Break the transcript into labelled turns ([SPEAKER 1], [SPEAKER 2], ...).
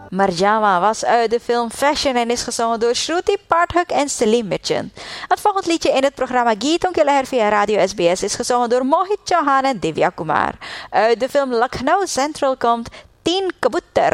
[SPEAKER 1] Marjama was uit de film Fashion en is gezongen door Shruti Pathak en Selim Merchant. Het volgende liedje in het programma Geeton ke Leher via Radio SBS is gezongen door Mohit Chauhan en Divya Kumar. Uit de film Lucknow Central komt 10 Kabutar.